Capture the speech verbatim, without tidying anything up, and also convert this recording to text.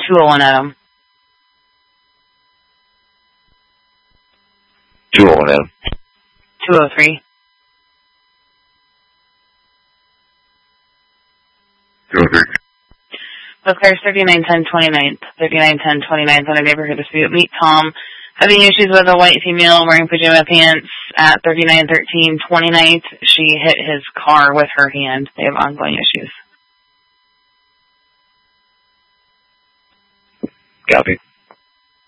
two oh one Adam. two oh one Adam. two oh three. two oh three. Booker thirty-nine ten twenty-ninth. thirty-nine ten twenty-ninth on a neighborhood dispute. Meet Tom. Having issues with a white female wearing pajama pants at thirty-nine thirteen twenty-ninth. She hit his car with her hand. They have ongoing issues. Copy.